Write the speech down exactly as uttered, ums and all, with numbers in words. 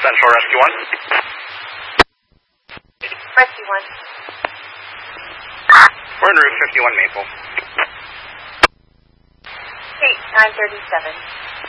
Central Rescue one. Rescue one. We're en route fifty-one Maple. Street nine thirty-seven.